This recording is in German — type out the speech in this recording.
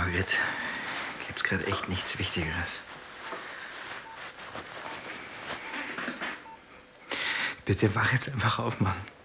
Margret. Gibt's gerade echt nichts Wichtigeres. Bitte wach jetzt einfach auf, Mann.